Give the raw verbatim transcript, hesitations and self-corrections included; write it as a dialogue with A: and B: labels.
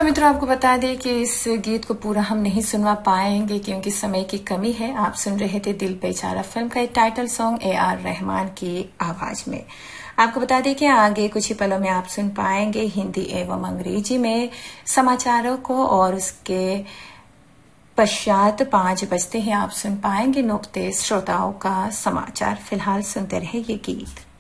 A: मित्रों, आपको बता दें कि इस गीत को पूरा हम नहीं सुनवा पाएंगे क्योंकि समय की कमी है। आप सुन रहे थे दिल बेचारा फिल्म का एक title song A R Rahman की आवाज में। आपको बता दें कि आगे कुछ ही पलों में आप सुन पाएंगे हिंदी एवं अंग्रेजी में समाचारों को, और उसके पश्चात पांच बजते ही आप सुन पाएंगे नुक्ते श्रोताओं का समाचार। फिलहाल सुनते रहे ये गीत।